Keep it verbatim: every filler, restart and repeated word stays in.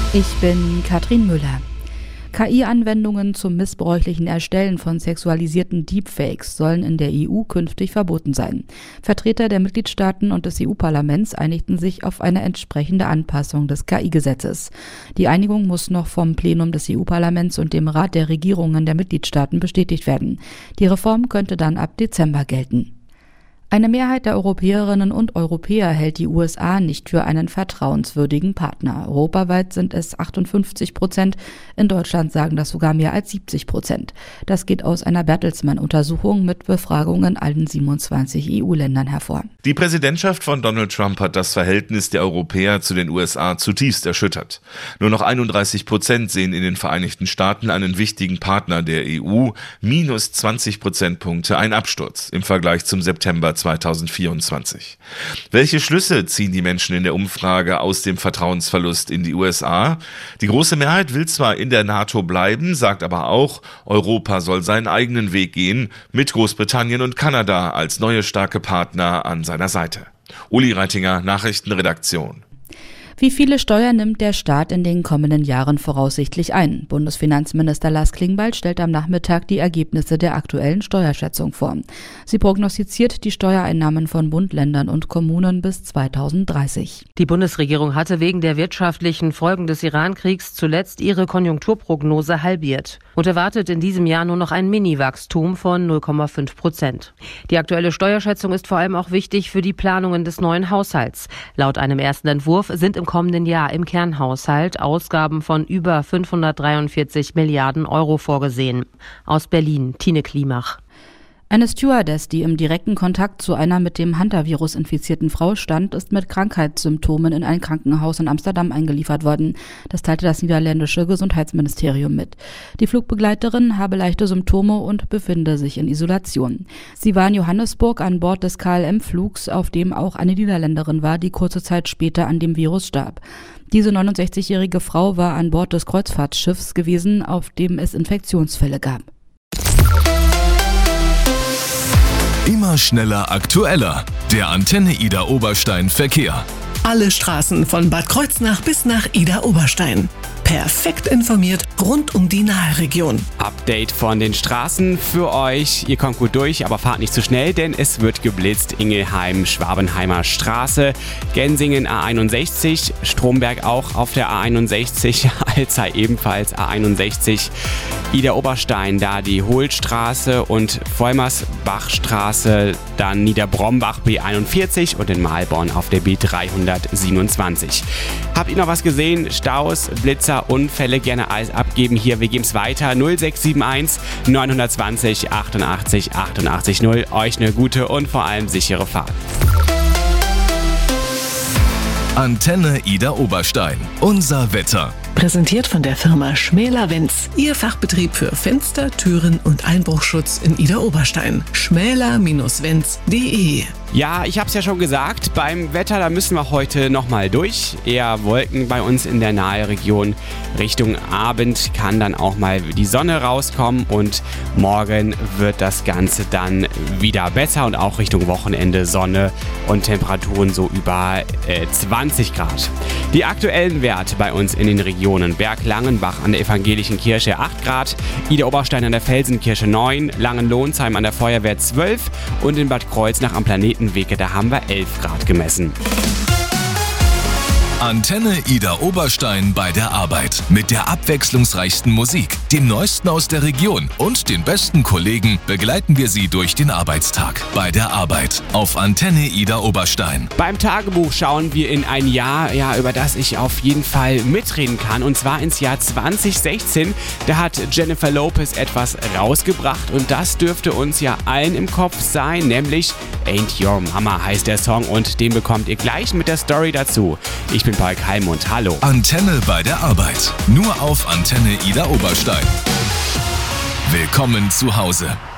Ich bin Katrin Müller. K I-Anwendungen zum missbräuchlichen Erstellen von sexualisierten Deepfakes sollen in der E U künftig verboten sein. Vertreter der Mitgliedstaaten und des E U-Parlaments einigten sich auf eine entsprechende Anpassung des K I-Gesetzes. Die Einigung muss noch vom Plenum des E U-Parlaments und dem Rat der Regierungen der Mitgliedstaaten bestätigt werden. Die Reform könnte dann ab Dezember gelten. Eine Mehrheit der Europäerinnen und Europäer hält die U S A nicht für einen vertrauenswürdigen Partner. Europaweit sind es achtundfünfzig Prozent, in Deutschland sagen das sogar mehr als siebzig Prozent. Das geht aus einer Bertelsmann-Untersuchung mit Befragungen in allen siebenundzwanzig E U-Ländern hervor. Die Präsidentschaft von Donald Trump hat das Verhältnis der Europäer zu den U S A zutiefst erschüttert. Nur noch einunddreißig Prozent sehen in den Vereinigten Staaten einen wichtigen Partner der E U, minus zwanzig Prozentpunkte, ein Absturz im Vergleich zum September zweitausendvierundzwanzig. Welche Schlüsse ziehen die Menschen in der Umfrage aus dem Vertrauensverlust in die U S A? Die große Mehrheit will zwar in der NATO bleiben, sagt aber auch, Europa soll seinen eigenen Weg gehen, mit Großbritannien und Kanada als neue starke Partner an seiner Seite. Uli Reitinger, Nachrichtenredaktion. Wie viele Steuern nimmt der Staat in den kommenden Jahren voraussichtlich ein? Bundesfinanzminister Lars Klingbeil stellt am Nachmittag die Ergebnisse der aktuellen Steuerschätzung vor. Sie prognostiziert die Steuereinnahmen von Bund, Ländern und Kommunen bis zweitausenddreißig. Die Bundesregierung hatte wegen der wirtschaftlichen Folgen des Iran-Kriegs zuletzt ihre Konjunkturprognose halbiert und erwartet in diesem Jahr nur noch ein Mini-Wachstum von null Komma fünf Prozent. Die aktuelle Steuerschätzung ist vor allem auch wichtig für die Planungen des neuen Haushalts. Laut einem ersten Entwurf sind im kommenden Jahr im Kernhaushalt Ausgaben von über fünfhundertdreiundvierzig Milliarden Euro vorgesehen. Aus Berlin, Tine Klimach. Eine Stewardess, die im direkten Kontakt zu einer mit dem Hantavirus infizierten Frau stand, ist mit Krankheitssymptomen in ein Krankenhaus in Amsterdam eingeliefert worden. Das teilte das niederländische Gesundheitsministerium mit. Die Flugbegleiterin habe leichte Symptome und befinde sich in Isolation. Sie war in Johannesburg an Bord des K L M-Flugs, auf dem auch eine Niederländerin war, die kurze Zeit später an dem Virus starb. Diese neunundsechzigjährige Frau war an Bord des Kreuzfahrtschiffs gewesen, auf dem es Infektionsfälle gab. Immer schneller, aktueller. Der Antenne Ida Oberstein Verkehr. Alle Straßen von Bad Kreuznach bis nach Ida Oberstein. Perfekt informiert rund um die Nahe-Region. Update von den Straßen für euch. Ihr kommt gut durch, aber fahrt nicht zu schnell, denn es wird geblitzt. Ingelheim, Schwabenheimer Straße, Gensingen A einundsechzig, Stromberg auch auf der A einundsechzig, Alzey ebenfalls A einundsechzig, Ida Oberstein, da die Hohlstraße und Vollmersbachstraße, dann Niederbrombach B einundvierzig und in Mahlborn auf der B dreihundertsiebenundzwanzig. Habt ihr noch was gesehen? Staus, Blitzer, Unfälle, gerne alles abgeben hier. Wir geben es weiter. null sechs sieben eins neun zwei null achtundachtzig achtundachtzig null. Euch eine gute und vor allem sichere Fahrt. Antenne Ida Oberstein. Unser Wetter. Präsentiert von der Firma Schmäler-Wenz. Ihr Fachbetrieb für Fenster, Türen und Einbruchschutz in Ida Oberstein. schmäler Wenz punkt de. Ja, ich hab's ja schon gesagt, beim Wetter, da müssen wir heute nochmal durch. Eher Wolken bei uns in der Nahe-Region. Richtung Abend kann dann auch mal die Sonne rauskommen und morgen wird das Ganze dann wieder besser und auch Richtung Wochenende Sonne und Temperaturen so über äh, zwanzig Grad. Die aktuellen Werte bei uns in den Regionen: Berglangenbach an der Evangelischen Kirche acht Grad, Ida Oberstein an der Felsenkirche neun, Langenlohnsheim an der Feuerwehr zwölf und in Bad Kreuznach am Planetenwege, da haben wir elf Grad gemessen. Antenne Ida Oberstein bei der Arbeit. Mit der abwechslungsreichsten Musik, dem Neuesten aus der Region und den besten Kollegen begleiten wir Sie durch den Arbeitstag. Bei der Arbeit auf Antenne Ida Oberstein. Beim Tagebuch schauen wir in ein Jahr, ja, über das ich auf jeden Fall mitreden kann. Und zwar ins Jahr zwanzig sechzehn. Da hat Jennifer Lopez etwas rausgebracht und das dürfte uns ja allen im Kopf sein, nämlich Ain't Your Mama heißt der Song und den bekommt ihr gleich mit der Story dazu. Ich bin Paul Kalmund, hallo. Antenne bei der Arbeit. Nur auf Antenne Ida Oberstein. Willkommen zu Hause.